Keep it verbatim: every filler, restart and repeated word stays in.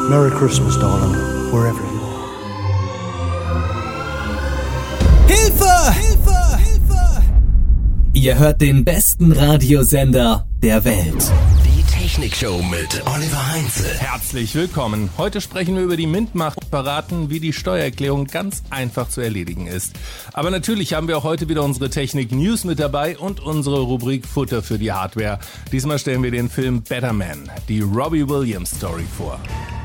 Merry Christmas, darling, wherever you are. Hilfe! Hilfe! Hilfe! Ihr hört den besten Radiosender der Welt. Die Technikshow mit Oliver Heinze. Herzlich willkommen. Heute sprechen wir über die Mint-Macht und verraten, wie die Steuererklärung ganz einfach zu erledigen ist. Aber natürlich haben wir auch heute wieder unsere Technik-News mit dabei und unsere Rubrik Futter für die Hardware. Diesmal stellen wir den Film Better Man, die Robbie Williams Story vor.